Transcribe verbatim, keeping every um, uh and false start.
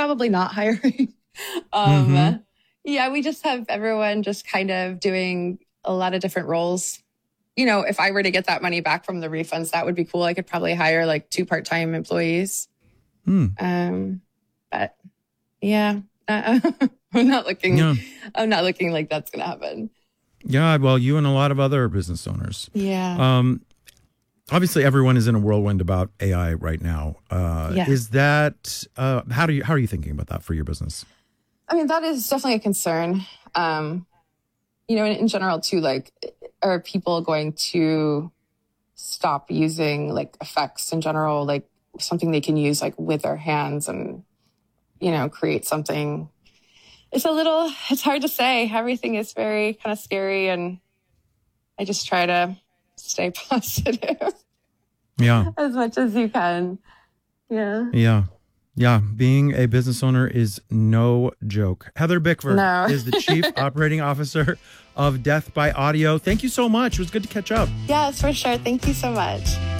probably not hiring. um, mm-hmm. Yeah, we just have everyone just kind of doing a lot of different roles. You know, if I were to get that money back from the refunds, that would be cool. I could probably hire like two part-time employees. Mm. Um, but yeah, uh, I'm not looking, yeah. I'm not looking like that's going to happen. Yeah. Well, you and a lot of other business owners. Yeah. Um, obviously everyone is in a whirlwind about A I right now. Uh, yeah. Is that, uh, how do you, how are you thinking about that for your business? I mean, that is definitely a concern. Um, you know, in, in general too, like, are people going to stop using like effects in general, like something they can use like with their hands and, you know, create something? It's a little, it's hard to say. Everything is very kind of scary, and I just try to stay positive. Yeah. As much as you can. Yeah. Yeah. Yeah. Being a business owner is no joke. Heather Bickford no. is the Chief Operating Officer of Death by Audio. Thank you so much. It was good to catch up. Yes, for sure. Thank you so much.